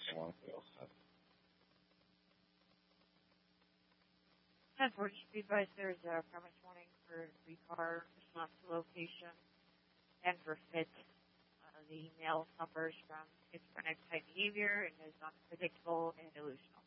one we all have. 1040 be advised there's a premise warning for recar response to location and for fit. The male suffers from schizophrenic type behavior and is unpredictable and delusional.